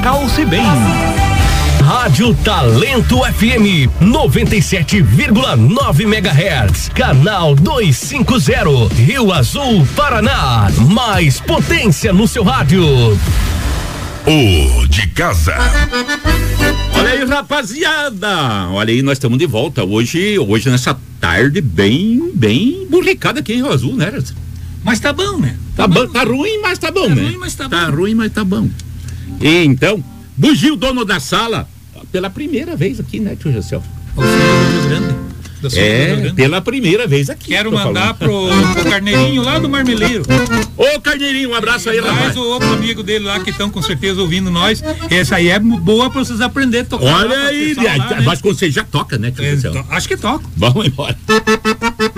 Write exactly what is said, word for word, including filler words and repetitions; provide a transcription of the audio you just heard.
Calce Bem. Rádio Talento F M noventa e sete vírgula nove megahertz, canal duzentos e cinquenta, Rio Azul, Paraná. Mais potência no seu rádio. O de casa. Olha aí, rapaziada. Olha aí, nós estamos de volta hoje, hoje nessa tarde bem, bem burricada aqui em Rio Azul, né? Mas tá bom, né? Tá, tá bom, tá ruim, mas tá bom, tá né? Ruim, mas tá, tá bom. ruim, mas tá bom. E então, Bugio, dono da sala, pela primeira vez aqui, né, tio Jacel? O senhor do Rio Grande. Do senhor é, do Rio Grande. Pela primeira vez aqui. Quero mandar pro, pro Carneirinho lá do Marmeleiro. Ô, Carneirinho, um abraço aí, rapaz. Mais o outro amigo dele lá que estão com certeza ouvindo nós. Essa aí é boa pra vocês aprenderem a tocar. Olha aí, lá, né? mas você já toca, né, tio Jacel? Acho que toca. Vamos embora.